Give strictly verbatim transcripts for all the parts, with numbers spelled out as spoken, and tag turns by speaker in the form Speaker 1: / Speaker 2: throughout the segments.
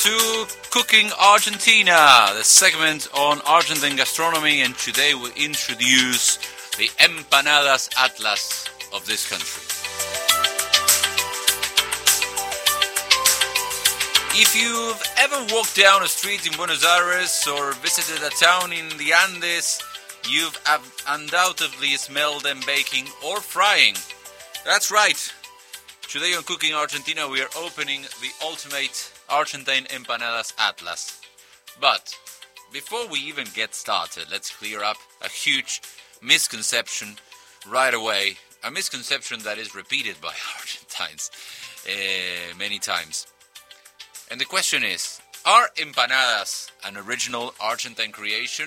Speaker 1: to Cooking Argentina, the segment on Argentine gastronomy, and today we introduce the Empanadas Atlas of this country. If you've ever walked down a street in Buenos Aires or visited a town in the Andes, you've undoubtedly smelled them baking or frying. That's right. Today on Cooking Argentina we are opening the ultimate Argentine Empanadas Atlas. But before we even get started, let's clear up a huge misconception right away. A misconception that is repeated by Argentines uh, many times. And the question is, are empanadas an original Argentine creation?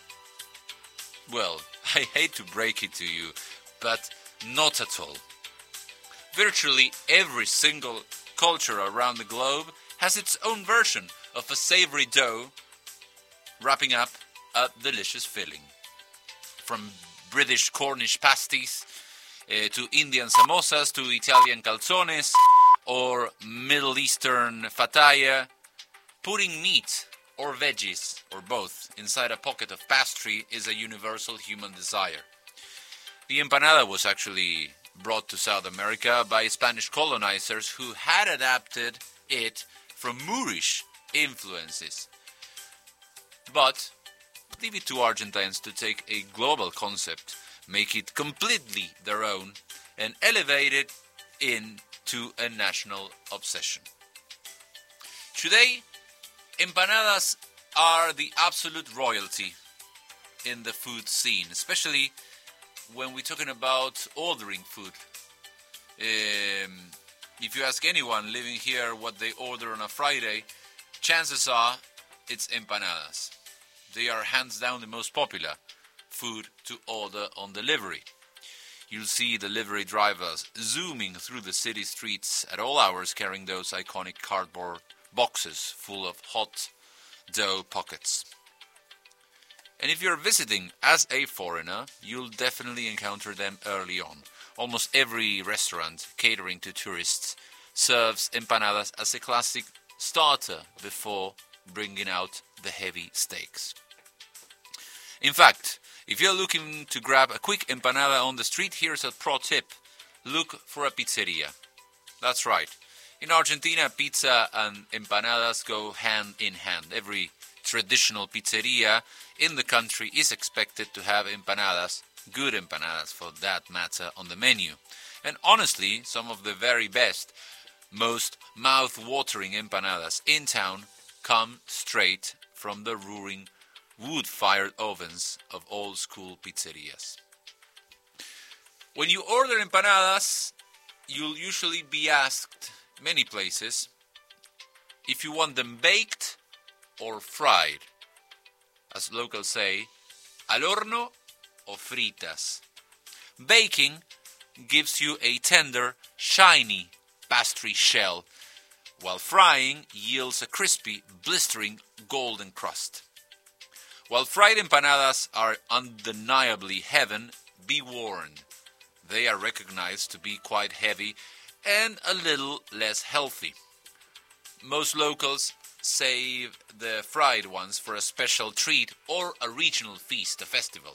Speaker 1: Well, I hate to break it to you, but not at all. Virtually every single culture around the globe has its own version of a savory dough wrapping up a delicious filling. From British Cornish pasties uh, to Indian samosas to Italian calzones or Middle Eastern fataya, putting meat or veggies or both inside a pocket of pastry is a universal human desire. The empanada was actually brought to South America by Spanish colonizers who had adapted it from Moorish influences. But leave it to Argentines to take a global concept, make it completely their own, and elevate it into a national obsession. Today, empanadas are the absolute royalty in the food scene, especially when we're talking about ordering food. Um, if you ask anyone living here what they order on a Friday, chances are it's empanadas. They are hands down the most popular food to order on delivery. You'll see delivery drivers zooming through the city streets at all hours carrying those iconic cardboard boxes full of hot dough pockets. And if you're visiting as a foreigner, you'll definitely encounter them early on. Almost every restaurant catering to tourists serves empanadas as a classic starter before bringing out the heavy steaks. In fact, if you're looking to grab a quick empanada on the street, here's a pro tip. Look for a pizzeria. That's right. In Argentina, pizza and empanadas go hand in hand. Every traditional pizzeria in the country is expected to have empanadas, good empanadas for that matter, on the menu. And honestly, some of the very best, most mouth-watering empanadas in town come straight from the roaring wood-fired ovens of old-school pizzerias. When you order empanadas, you'll usually be asked, many places, if you want them baked or fried. As locals say, al horno o fritas. Baking gives you a tender, shiny pastry shell, while frying yields a crispy, blistering, golden crust. While fried empanadas are undeniably heaven, be warned. They are recognized to be quite heavy and a little less healthy. Most locals save the fried ones for a special treat or a regional feast, a festival.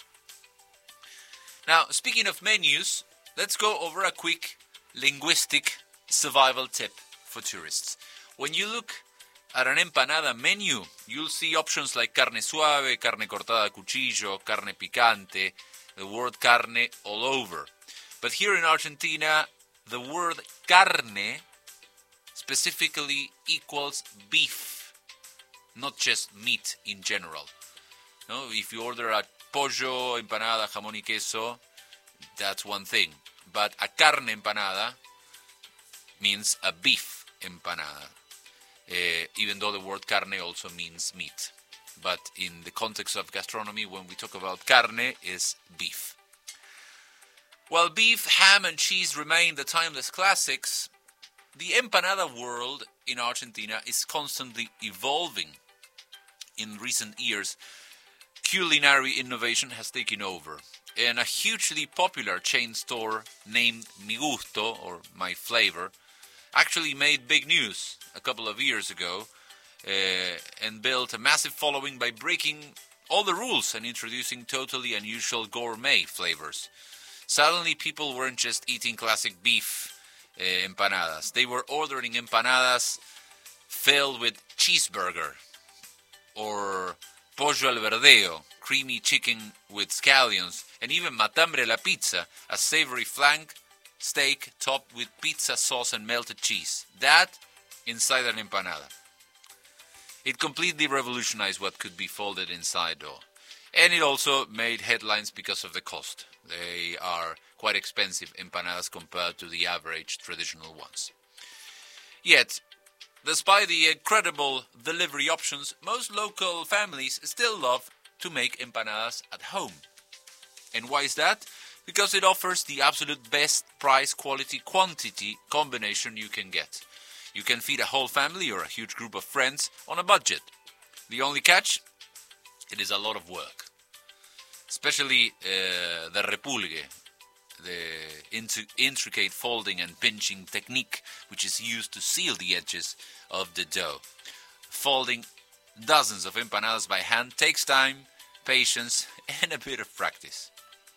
Speaker 1: Now, speaking of menus, let's go over a quick linguistic survival tip for tourists. When you look at an empanada menu, you'll see options like carne suave, carne cortada a cuchillo, carne picante, the word carne all over. But here in Argentina, the word carne specifically equals beef, not just meat in general. No, if you order a pollo, empanada, jamón y queso, that's one thing. But a carne empanada means a beef empanada, uh, even though the word carne also means meat. But in the context of gastronomy, when we talk about carne, is beef. While beef, ham, and cheese remain the timeless classics, the empanada world in Argentina is constantly evolving. In recent years, culinary innovation has taken over, and a hugely popular chain store named Mi Gusto, or My Flavor, actually made big news a couple of years ago uh, and built a massive following by breaking all the rules and introducing totally unusual gourmet flavors. Suddenly, people weren't just eating classic beef uh, empanadas. They were ordering empanadas filled with cheeseburger or pollo al verdeo, creamy chicken with scallions, and even matambre la pizza, a savory flank steak topped with pizza sauce and melted cheese. That inside an empanada. It completely revolutionized what could be folded inside dough. And it also made headlines because of the cost. They are quite expensive empanadas compared to the average traditional ones. Yet, despite the incredible delivery options, most local families still love to make empanadas at home. And why is that? Because it offers the absolute best price, quality, quantity combination you can get. You can feed a whole family or a huge group of friends on a budget. The only catch? It is a lot of work. Especially uh, the repulgue, the int- intricate folding and pinching technique which is used to seal the edges of the dough. Folding dozens of empanadas by hand takes time, patience, and a bit of practice.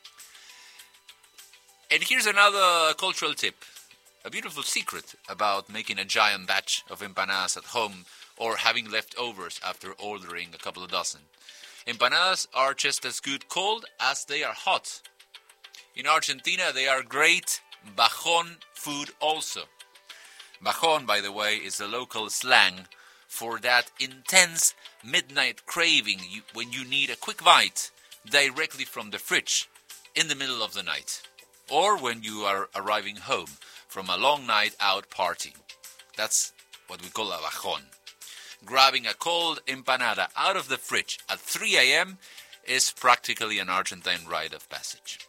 Speaker 1: And here's another cultural tip. A beautiful secret about making a giant batch of empanadas at home or having leftovers after ordering a couple of dozen. Empanadas are just as good cold as they are hot. In Argentina, they are great bajon food also. Bajon, by the way, is the local slang for that intense midnight craving you, when you need a quick bite directly from the fridge in the middle of the night. Or when you are arriving home from a long night out party. That's what we call a bajon. Grabbing a cold empanada out of the fridge at three a.m. is practically an Argentine rite of passage.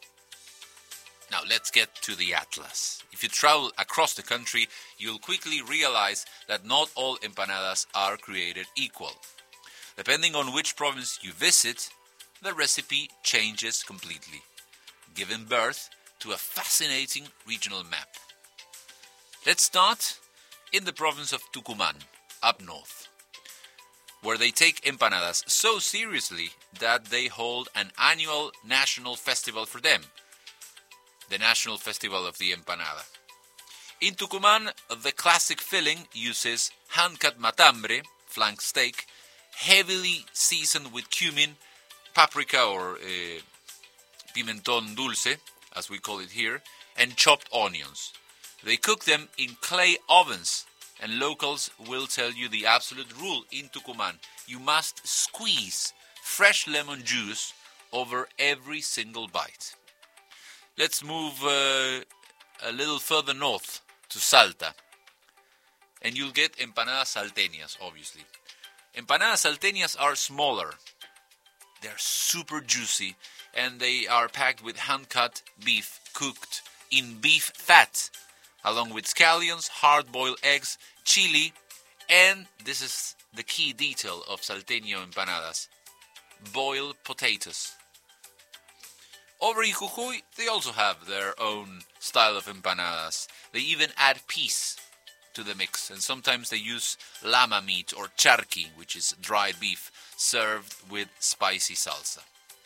Speaker 1: Now let's get to the Atlas. If you travel across the country, you'll quickly realize that not all empanadas are created equal. Depending on which province you visit, the recipe changes completely, giving birth to a fascinating regional map. Let's start in the province of Tucumán, up north, where they take empanadas so seriously that they hold an annual national festival for them, the National Festival of the Empanada. In Tucumán, the classic filling uses hand-cut matambre, flank steak, heavily seasoned with cumin, paprika or uh, pimentón dulce, as we call it here, and chopped onions. They cook them in clay ovens, and locals will tell you the absolute rule in Tucumán. You must squeeze fresh lemon juice over every single bite. Let's move uh, a little further north to Salta, and you'll get empanadas salteñas, obviously. Empanadas salteñas are smaller. They're super juicy, and they are packed with hand-cut beef cooked in beef fat, along with scallions, hard-boiled eggs, chili, and this is the key detail of salteño empanadas, boiled potatoes. Over in Jujuy, they also have their own style of empanadas. They even add peas to the mix, and sometimes they use llama meat or charqui, which is dried beef, served with spicy salsa.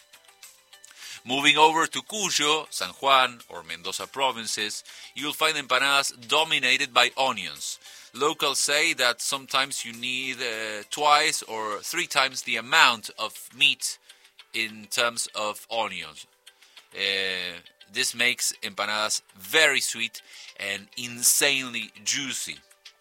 Speaker 1: Moving over to Cuyo, San Juan, or Mendoza provinces, you'll find empanadas dominated by onions. Locals say that sometimes you need uh, twice or three times the amount of meat in terms of onions. Uh, this makes empanadas very sweet and insanely juicy.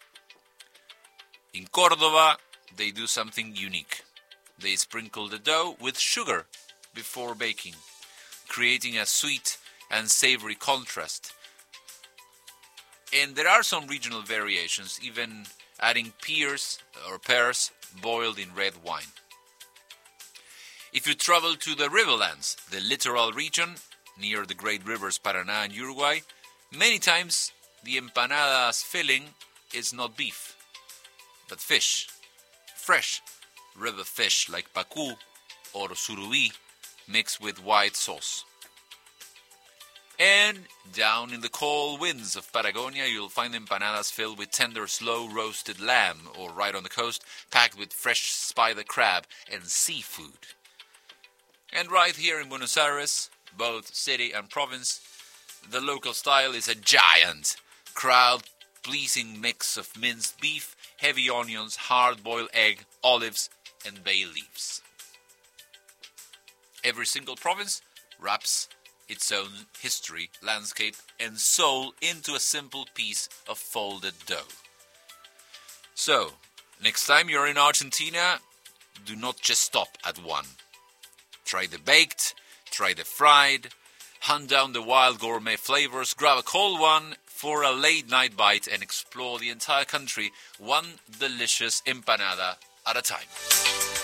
Speaker 1: In Córdoba, they do something unique. They sprinkle the dough with sugar before baking, creating a sweet and savory contrast. And there are some regional variations, even adding pears or pears boiled in red wine. If you travel to the riverlands, the littoral region, near the great rivers Paraná and Uruguay, many times the empanadas filling is not beef, but fish. Fresh river fish like pacu or surubí mixed with white sauce. And down in the cold winds of Patagonia, you'll find empanadas filled with tender, slow-roasted lamb, or right on the coast, packed with fresh spider crab and seafood. And right here in Buenos Aires, both city and province, the local style is a giant, crowd-pleasing mix of minced beef, heavy onions, hard-boiled egg, olives, and bay leaves. Every single province wraps its own history, landscape, and soul into a simple piece of folded dough. So, next time you're in Argentina, do not just stop at one. Try the baked, try the fried, hunt down the wild gourmet flavors, grab a cold one for a late night bite, and explore the entire country one delicious empanada at a time.